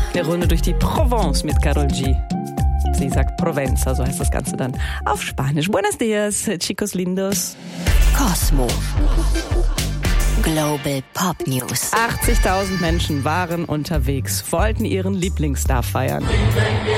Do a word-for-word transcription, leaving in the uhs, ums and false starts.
Eine Runde durch die Provence mit Karol G. Sie sagt Provenza, so heißt das Ganze dann auf Spanisch. Buenos dias, chicos lindos. Cosmo. Global Pop News. achtzigtausend Menschen waren unterwegs, wollten ihren Lieblingsstar feiern.